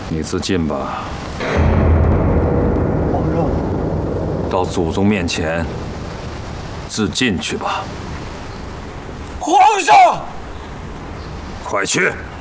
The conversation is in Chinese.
你自尽吧。 皇上， 到祖宗面前自尽去吧。 皇上， 快去！